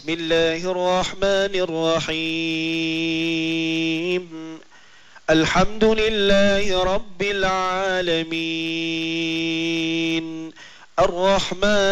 بسم الله الرحمن الرحيم الحمد لله رب العالمين الرحمن